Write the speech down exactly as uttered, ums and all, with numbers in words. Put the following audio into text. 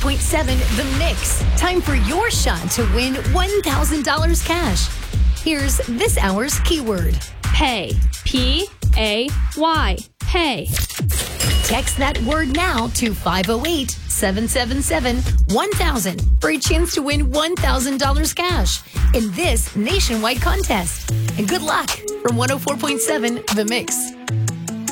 point seven The Mix. Time for your shot to win one thousand dollars cash. Here's this hour's keyword. Pay. P A Y. Pay. Text that word now to five oh eight, seven seven seven, one thousand for a chance to win one thousand dollars cash in this nationwide contest. And good luck from one oh four point seven The Mix.